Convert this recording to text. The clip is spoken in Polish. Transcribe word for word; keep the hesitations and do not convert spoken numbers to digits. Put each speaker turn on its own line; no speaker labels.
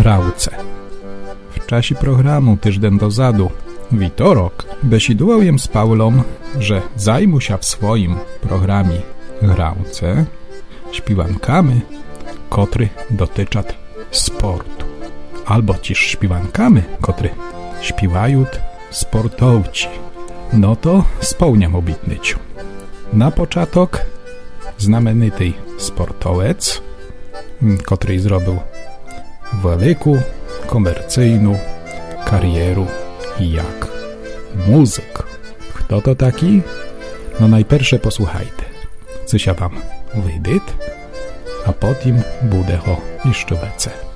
гравце. W czasie programu tyżden dozadu Witorok besidował jem z Paulą, że zajmu się w swoim programie grawce śpiwankami, kotry dotyczat sportu. Albo też śpiwankami, kotry śpiewają sportowci. No to spełniam obietnicę. Na początek znamenity sportowiec, który zrobił wielką komercyjną karierę jak muzyk. Kto to taki? No najpierw posłuchajcie, co się wam wyjdzie, a potem bude ho jeszcze więcej.